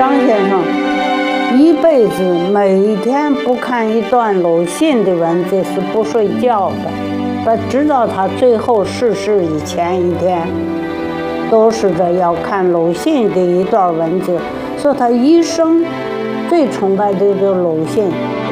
张先生一辈子每一天不看一段鲁迅的文字是不睡觉的。他直到他最后逝世以前一天，都是要看鲁迅的一段文字，说他一生最崇拜的就是鲁迅。